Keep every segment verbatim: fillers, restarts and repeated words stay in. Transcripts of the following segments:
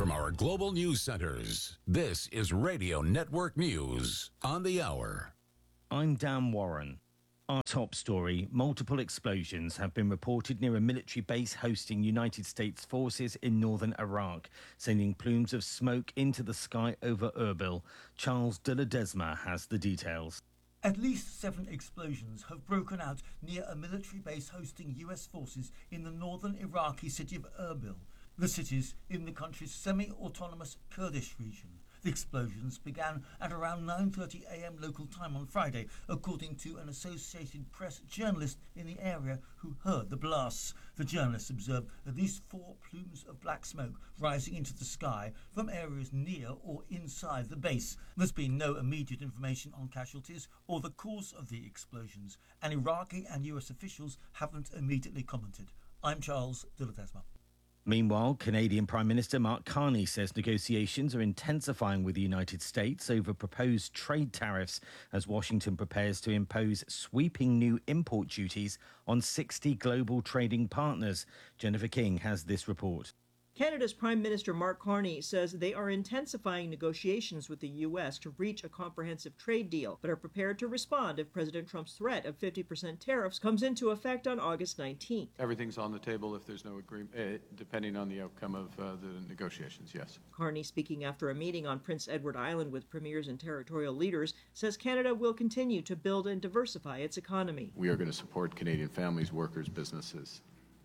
from our global news centers, this is Radio Network News on the hour. I'm Dan Warren. Our top story, multiple explosions have been reported near a military base hosting United States forces in northern Iraq, sending plumes of smoke into the sky over Erbil. Charles de Ledesma has the details. At least seven explosions have broken out near a military base hosting U S forces in the northern Iraqi city of Erbil. The city's in the country's semi-autonomous Kurdish region. The explosions began at around nine thirty a.m. local time on Friday, according to an Associated Press journalist in the area who heard the blasts. The journalist observed at least four plumes of black smoke rising into the sky from areas near or inside the base. There's been no immediate information on casualties or the cause of the explosions, and Iraqi and U S officials haven't immediately commented. I'm Charles de Ledesma. Meanwhile, Canadian Prime Minister Mark Carney says negotiations are intensifying with the United States over proposed trade tariffs as Washington prepares to impose sweeping new import duties on sixty global trading partners. Jennifer King has this report. Canada's Prime Minister Mark Carney says they are intensifying negotiations with the U S to reach a comprehensive trade deal, but are prepared to respond if President Trump's threat of fifty percent tariffs comes into effect on August nineteenth. Everything's on the table if there's no agreement, uh, depending on the outcome of uh, the negotiations, yes. Carney, speaking after a meeting on Prince Edward Island with premiers and territorial leaders, says Canada will continue to build and diversify its economy. We are going to support Canadian families, workers, businesses.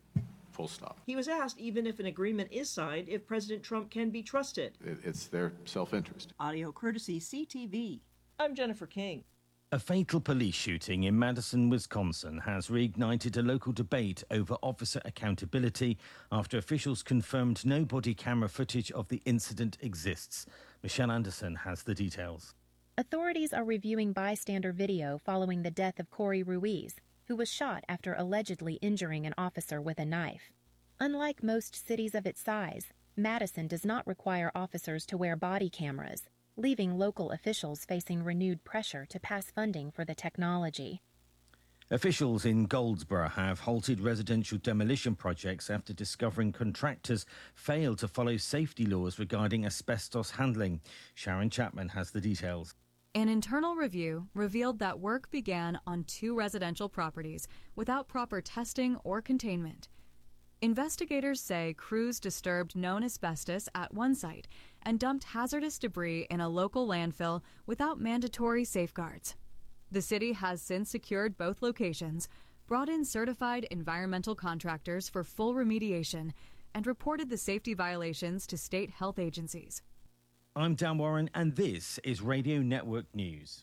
Full stop. He was asked, even if an agreement is signed, if President Trump can be trusted. It's their self-interest. Audio courtesy C T V. I'm Jennifer King. A fatal police shooting in Madison, Wisconsin has reignited a local debate over officer accountability after officials confirmed no body camera footage of the incident exists. Michelle Anderson has the details. Authorities are reviewing bystander video following the death of Corey Ruiz, who was shot after allegedly injuring an officer with a knife. Unlike most cities of its size, Madison does not require officers to wear body cameras, leaving local officials facing renewed pressure to pass funding for the technology. Officials in Goldsboro have halted residential demolition projects after discovering contractors failed to follow safety laws regarding asbestos handling. Sharon Chapman has the details. An internal review revealed that work began on two residential properties without proper testing or containment. Investigators say crews disturbed known asbestos at one site and dumped hazardous debris in a local landfill without mandatory safeguards. The city has since secured both locations, brought in certified environmental contractors for full remediation, and reported the safety violations to state health agencies. I'm Dan Warren, and this is Radio Network News.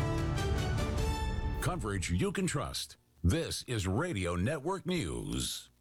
Coverage you can trust. This is Radio Network News.